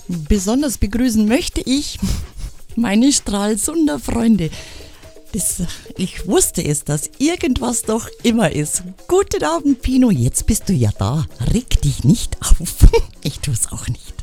Besonders begrüßen möchte ich meine Stralsunder Freunde. Ich wusste es, dass irgendwas doch immer ist. Guten Abend, Pino, jetzt bist du ja da. Reg dich nicht auf. Ich tue es auch nicht.